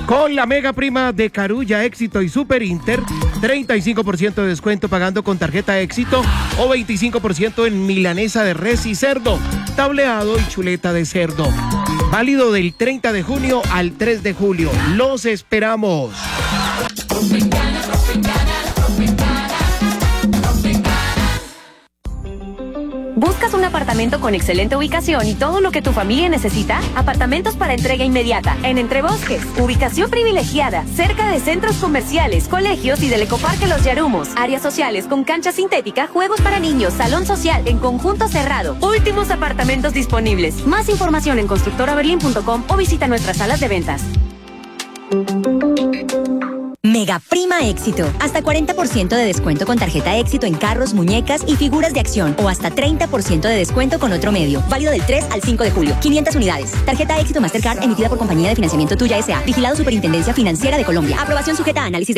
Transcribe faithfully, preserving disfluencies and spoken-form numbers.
Con la mega prima de Carulla, Éxito y Super Inter, treinta y cinco por ciento de descuento pagando con tarjeta Éxito o veinticinco por ciento en milanesa de res y cerdo, tableado y chuleta de cerdo. Válido del treinta de junio al tres de julio. ¡Los esperamos! ¿Buscas un apartamento con excelente ubicación y todo lo que tu familia necesita? Apartamentos para entrega inmediata en Entre Bosques. Ubicación privilegiada, cerca de centros comerciales, colegios y del Ecoparque Los Yarumos. Áreas sociales con cancha sintética, juegos para niños, salón social en conjunto cerrado. Últimos apartamentos disponibles. Más información en constructora berlin punto com o visita nuestras salas de ventas. Mega Prima Éxito. Hasta cuarenta por ciento de descuento con tarjeta Éxito en carros, muñecas y figuras de acción. O hasta treinta por ciento de descuento con otro medio. Válido del tres al cinco de julio. quinientas unidades. Tarjeta Éxito Mastercard emitida por Compañía de Financiamiento Tuya S A. Vigilado Superintendencia Financiera de Colombia. Aprobación sujeta a análisis de